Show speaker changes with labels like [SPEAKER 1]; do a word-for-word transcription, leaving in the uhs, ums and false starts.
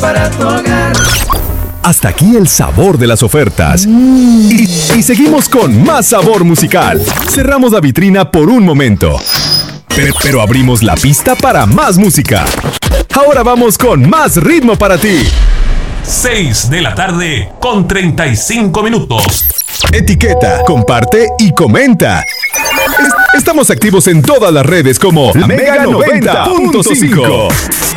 [SPEAKER 1] para tu hogar.
[SPEAKER 2] Hasta aquí el sabor de las ofertas. Mm. Y, y seguimos con más sabor musical. Cerramos la vitrina por un momento. Pero, pero abrimos la pista para más música. Ahora vamos con más ritmo para ti.
[SPEAKER 3] seis de la tarde con treinta y cinco minutos.
[SPEAKER 2] Etiqueta, comparte y comenta. Estamos activos en todas las redes como La Mega noventa punto cinco.